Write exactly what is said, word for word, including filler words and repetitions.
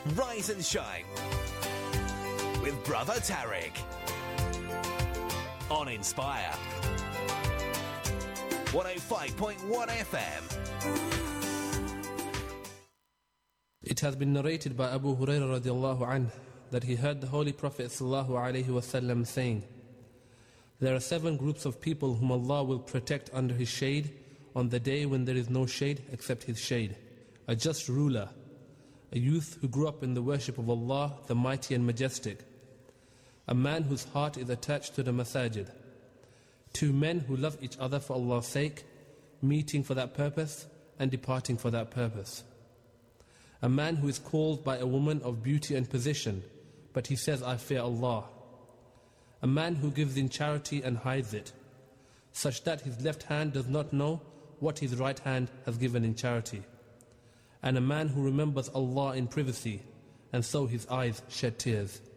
Rise and Shine with Brother Tariq on Inspire one oh five point one F M. It has been narrated by Abu Hurairah radiallahu anhu that he heard the Holy Prophet sallallahu alaihi wasallam saying, "There are seven groups of people whom Allah will protect under His shade on the day when there is no shade except His shade. A just ruler, a youth who grew up in the worship of Allah, the Mighty and Majestic, a man whose heart is attached to the masajid, two men who love each other for Allah's sake, meeting for that purpose and departing for that purpose, a man who is called by a woman of beauty and position, but he says, 'I fear Allah', a man who gives in charity and hides it, such that his left hand does not know what his right hand has given in charity, and a man who remembers Allah in privacy, and so his eyes shed tears."